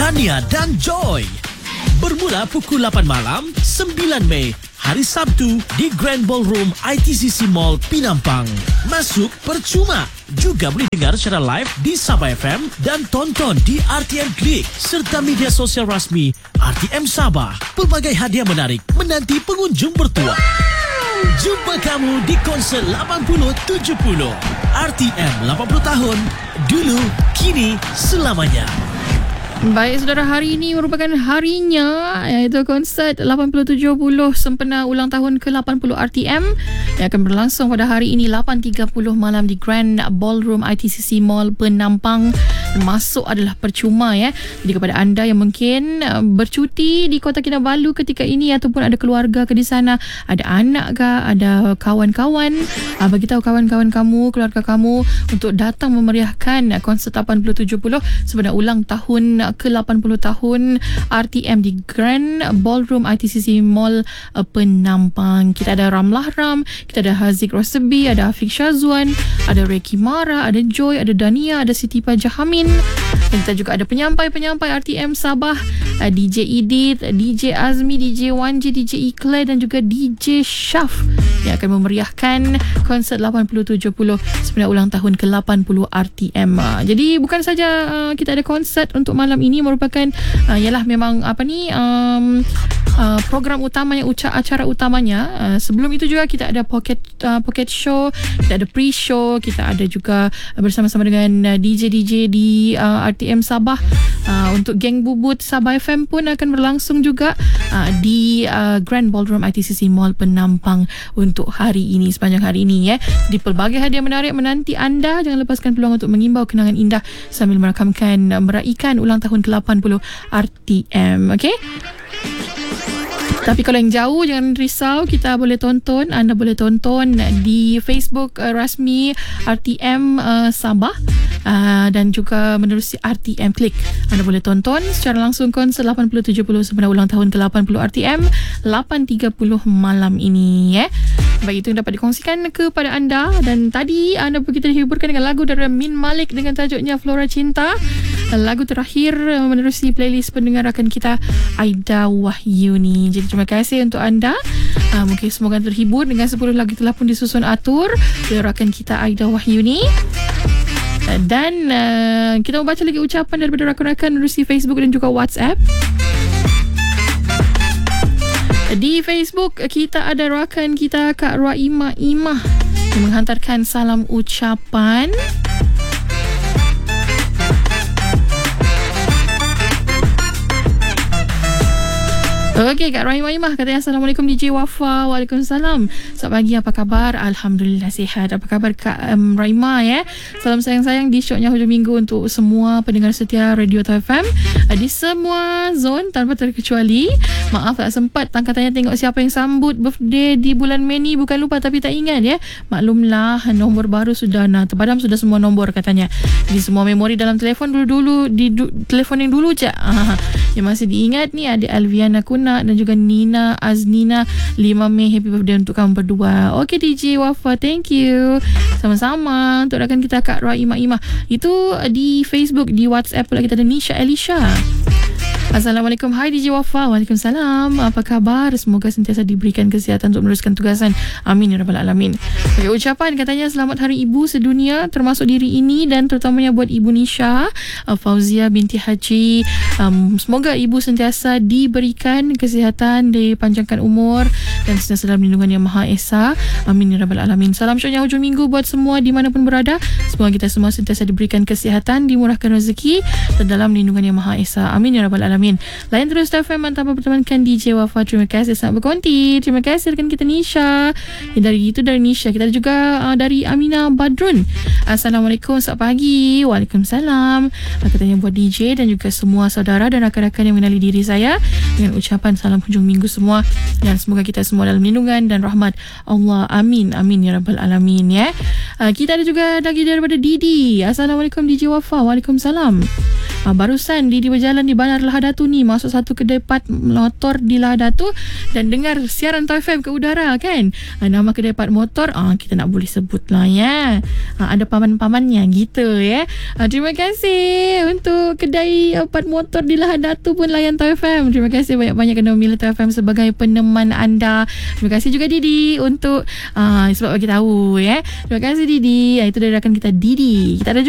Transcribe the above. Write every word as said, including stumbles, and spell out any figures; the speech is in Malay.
Tania dan Joy. Bermula pukul lapan malam, sembilan Mei, hari Sabtu di Grand Ballroom I T C C Mall Pinampang. Masuk percuma. Juga boleh dengar secara live di Sabah F M dan tonton di R T M Klik serta media sosial rasmi R T M Sabah. Pelbagai hadiah menarik menanti pengunjung bertuah. Jumpa kamu di konsert lapan puluh tujuh puluh. R T M lapan puluh tahun. Dulu, kini, selamanya. Baik saudara, hari ini merupakan harinya iaitu konsert lapan puluh tujuh puluh sempena ulang tahun ke lapan puluh R T M yang akan berlangsung pada hari ini lapan tiga puluh malam di Grand Ballroom I T C C Mall Penampang. Masuk adalah percuma ya. Jadi kepada anda yang mungkin bercuti di Kota Kinabalu ketika ini ataupun ada keluarga ke di sana, ada anak ke, ada kawan-kawan, bagi tahu kawan-kawan kamu, keluarga kamu untuk datang memeriahkan konsert lapan puluh tujuh puluh sempena ulang tahun ke lapan puluh tahun R T M di Grand Ballroom I T C C Mall uh, Penampang. Kita ada Ramlah Ram, kita ada Haziq Rosebi, ada Afiq Syazwan, ada Reki Mara, ada Joy, ada Dania, ada Siti Pajahamin. Dan kita juga ada penyampai-penyampai R T M Sabah, uh, D J Edith, D J Azmi, D J Wan J, D J Eclair dan juga D J Shaf yang akan memeriahkan konsert lapan puluh tujuh puluh sempena ulang tahun ke lapan puluh R T M. Uh, jadi bukan saja uh, kita ada konsert untuk malam ini, merupakan uh, ialah memang apa ni um, uh, program utamanya, uca- acara utamanya. Uh, sebelum itu juga kita ada pocket uh, pocket show, kita ada pre-show, kita ada juga uh, bersama-sama dengan uh, D J D J di uh, R T M Sabah. Uh, untuk geng bubut Sabah F M pun akan berlangsung juga uh, di uh, Grand Ballroom I T C C Mall Penampang untuk hari ini, sepanjang hari ini ya. Di pelbagai hadiah menarik menanti anda. Jangan lepaskan peluang untuk mengimbau kenangan indah sambil merakamkan uh, meraihkan ulang tahun ke lapan puluh R T M. Okey? Tapi kalau yang jauh jangan risau, kita boleh tonton, anda boleh tonton di Facebook uh, rasmi R T M uh, Sabah uh, dan juga menerusi R T M Klik. Anda boleh tonton secara langsung konsert lapan puluh tujuh puluh sempena ulang tahun ke lapan puluh R T M lapan tiga puluh malam ini ya. Baik, itu yang dapat dikongsikan kepada anda. Dan tadi anda kita dihiburkan dengan lagu dari Min Malik dengan tajuknya Flora Cinta. Lagu terakhir menerusi playlist pendengar rakan kita Aida Wahyuni. Jadi terima kasih untuk anda. Uh, mungkin semoga terhibur dengan sepuluh lagu telah pun disusun atur oleh rakan kita Aida Wahyuni. Uh, dan uh, kita membaca lagi ucapan daripada rakan-rakan menerusi Facebook dan juga WhatsApp. Di Facebook kita ada rakan kita Kak Raima Imah yang menghantarkan salam ucapan. Okey, Kak Rahimah Imah katanya Assalamualaikum D J Wafa. Waalaikumsalam. Selamat pagi, apa khabar? Alhamdulillah sihat. Apa khabar Kak um, Rahimah ya? Salam sayang-sayang di syoknya hujung minggu untuk semua pendengar setia Radio T F M di semua zon tanpa terkecuali. Maaf tak sempat tangkap tanya tengok siapa yang sambut birthday di bulan Mei ni. Bukan lupa tapi tak ingat ya. Maklumlah, nombor baru sudah nah, terpadam sudah semua nombor katanya. Jadi semua memori dalam telefon dulu-dulu di du, telefon yang dulu je. Ah, yang masih diingat ni ada Alviana Kuna dan juga Nina Aznina. Lima Mei, happy birthday untuk kamu berdua. Okey D J Wafa, thank you. Sama-sama untuk rakan kita Kak Raimah Imah. Itu di Facebook. Di WhatsApp pula kita ada Nisha Elisha. Assalamualaikum. Hai D J Wafa. Waalaikumsalam. Apa khabar? Semoga sentiasa diberikan kesihatan untuk meneruskan tugasan. Amin ya rabbal alamin. Okay, ucapan katanya selamat Hari Ibu sedunia termasuk diri ini dan terutamanya buat Ibu Nisha uh, Fauzia binti Haji. Um, semoga Ibu sentiasa diberikan kesihatan, dipanjangkan umur dan sentiasa dalam lindungan Yang Maha Esa. Amin ya rabbal alamin. Salam syoknya hujung minggu buat semua dimanapun berada. Semoga kita semua sentiasa diberikan kesihatan, dimurahkan rezeki dan dalam lindungan Yang Maha Esa. Amin ya rabbal alamin. Amin. Lain terus T F M tanpa bertemankan D J Wafa. Terima kasih sangat berkonti. Terima kasih rekan kita Nisha. Ya, dari itu dari Nisha. Kita ada juga uh, dari Amina Badrun. Assalamualaikum, selamat pagi. Waalaikumsalam. Uh, katanya buat D J dan juga semua saudara dan rakan-rakan yang mengenali diri saya dengan ucapan salam hujung minggu semua dan semoga kita semua dalam lindungan dan rahmat Allah. Amin. Amin ya rabbal alamin ya. Uh, kita ada juga lagi daripada Didi. Assalamualaikum D J Wafa. Waalaikumsalam. uh, barusan Didi berjalan di Bandar Lahadatu ni, masuk satu kedai pat motor di Lahadatu dan dengar siaran Toy F M ke udara kan. Uh, nama kedai pat motor uh, kita nak boleh sebut lah ya. Uh, ada paman-pamannya gitu ya. Uh, terima kasih untuk kedai uh, pat motor di Lahadatu pun layan Toy F M. Terima kasih banyak-banyak kerana memilih Toy F M sebagai peneman anda. Terima kasih juga Didi untuk uh, sebab bagi tahu ya. Terima kasih Didi. Itu dari rakan kita Didi. Kita ada